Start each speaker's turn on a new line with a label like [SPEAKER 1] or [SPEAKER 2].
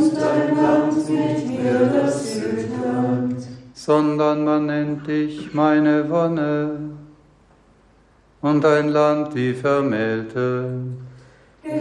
[SPEAKER 1] und dein Land nicht mehr das Südland,
[SPEAKER 2] sondern man nennt dich meine Wonne und dein Land die Vermählte.